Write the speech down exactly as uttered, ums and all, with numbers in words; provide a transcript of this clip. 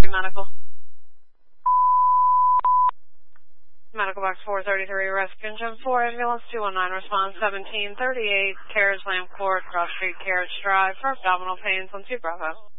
Medical. Medical box four thirty-three, rescue engine four, ambulance two one nine, response seventeen thirty-eight, Carriage Lamp Court, Cross Street, Carriage Drive, for abdominal pains on two Bravo.